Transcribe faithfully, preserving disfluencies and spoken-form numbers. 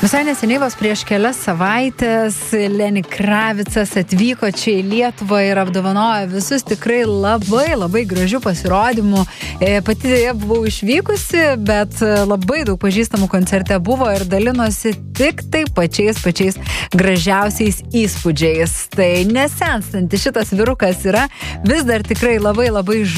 Visai neseniai vos prieš kelias savaitės Lenny Kravicas atvyko čia į Lietuvą ir apdovanojo visus tikrai labai, labai gražių pasirodymų. Pati buvau išvykusi, bet labai daug pažįstamų koncerte buvo ir dalinosi tik tai pačiais, pačiais gražiausiais įspūdžiais. Tai nesenstanti šitas vyrukas yra vis dar tikrai labai, labai